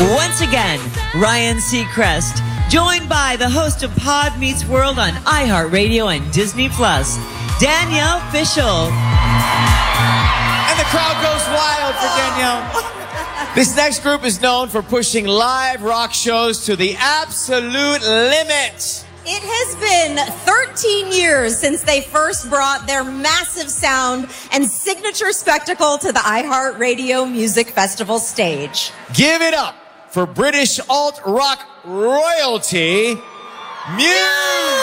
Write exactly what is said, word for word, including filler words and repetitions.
Once again, Ryan Seacrest, joined by the host of Pod Meets World on iHeartRadio and Disney Plus, Danielle Fishel. And the crowd goes wild for Danielle. This next group is known for pushing live rock shows to the absolute limit. It has been thirteen years since they first brought their massive sound and signature spectacle to the iHeartRadio Music Festival stage. Give it up for British alt-rock royalty, Muse!